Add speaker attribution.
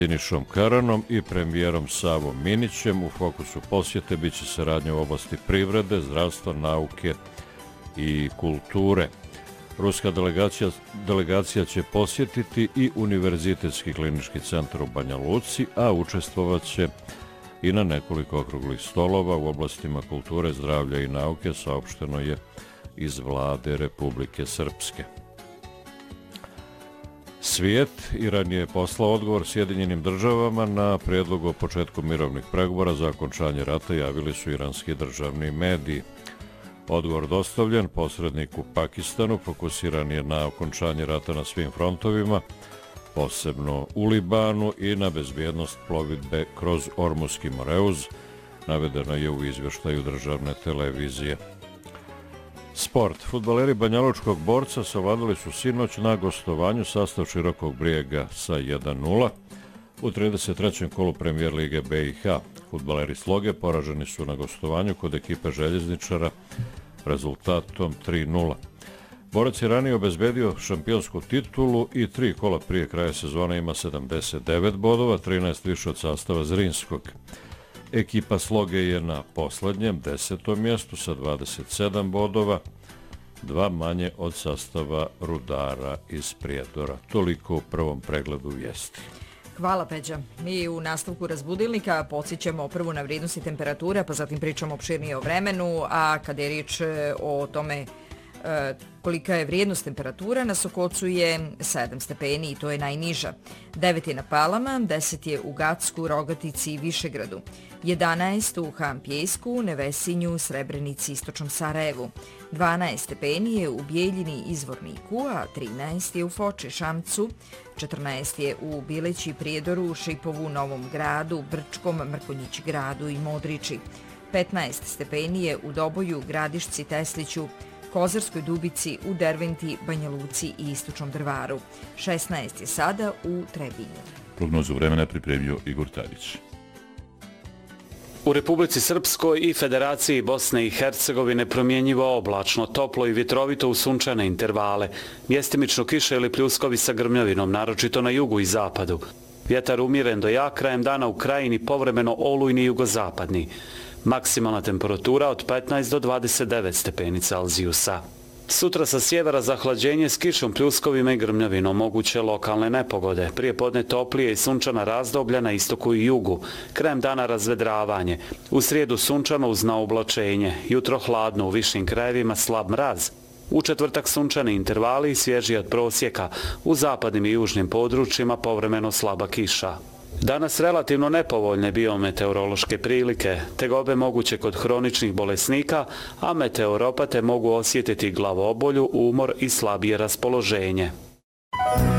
Speaker 1: Sinišom Karanom i premijerom Savom Minićem. U fokusu posjete biće saradnja u oblasti privrede, zdravstva, nauke i kulture. Ruska delegacija će posjetiti i Univerzitetski klinički centar u Banja Luci, a učestvovaće i na nekoliko okruglih stolova u oblastima kulture, zdravlja i nauke, saopšteno je iz vlade Republike Srpske. Svijet. Iran je poslao odgovor Sjedinjenim državama na prijedlog o početku mirovnih pregovora za okončanje rata, javili su iranski državni mediji. Odgovor dostavljen posredniku Pakistanu, fokusiran je na okončanje rata na svim frontovima, posebno u Libanu i na bezbjednost plovidbe kroz Ormuski Moreuz, navedeno je u izvještaju državne televizije. Sport. Fudbaleri Banjalučkog Borca savladali su sinoć na gostovanju sastav Širokog Brijega sa 1:0 u 33. kolu Premijer Lige BiH. Fudbaleri Sloge poraženi su na gostovanju kod ekipe Željezničara rezultatom 3:0. Borac je ranije obezbedio šampionsku titulu i 3 kola prije kraja sezone ima 79 bodova, 13 više od sastava Zrinskog. Ekipa Sloge je na poslednjem 10. mjestu sa 27 bodova, 2 manje od sastava Rudara iz Prijedora. Toliko u prvom pregledu vijesti.
Speaker 2: Hvala, Peđa. Mi u nastavku Razbudilnika podsjećamo prvo na vrijednosti temperature, pa zatim pričamo opširnije o vremenu, a kada je riječ o tome kolika je vrijednost temperatura, na Sokocu je 7 stepeni i to je najniža. 9 je na Palama, 10 je u Gacku, Rogatici i Višegradu. 11 u Hampjesku, Nevesinju, Srebrenici i Istočnom Sarajevu. 12 stepeni je u Bijeljini i Zvorniku, a 13 je u Foči, Šamcu. 14 je u Bileći, Prijedoru, Šipovu, Novom Gradu, Brčkom, Mrkonjić Gradu i Modriči. 15 stepeni je u Doboju, Gradišci, Tesliću, Kozarskoj Dubici, u Derventi, Banja Luci i Istočnom Drvaru. 16 je sada u Trebinju.
Speaker 3: Prognozu vremena pripremio Igor Tadić.
Speaker 4: U Republici Srpskoj i Federaciji Bosne i Hercegovine promjenjivo oblačno, toplo i vjetrovito u sunčane intervale. Mjestimično kiše ili pljuskovi sa grmljavinom, naročito na jugu i zapadu. Vjetar umjeren do jak, krajem dana u krajini povremeno olujni jugozapadni. Maksimalna temperatura od 15 do 29 stepeni Celzijusa. Sutra sa sjevera zahlađenje s kišom, pljuskovima i grmljavinom, moguće lokalne nepogode. Prije podne toplije i sunčana razdoblja na istoku i jugu. Krajem dana razvedravanje. U srijedu sunčano uz naoblačenje. Jutro hladno, u višim krajevima slab mraz. U četvrtak sunčani intervali i svježiji od prosjeka. U zapadnim i južnim područjima povremeno slaba kiša. Danas relativno nepovoljne biometeorološke prilike, tegobe moguće kod hroničnih bolesnika, a meteoropate mogu osjetiti glavobolju, umor i slabije raspoloženje.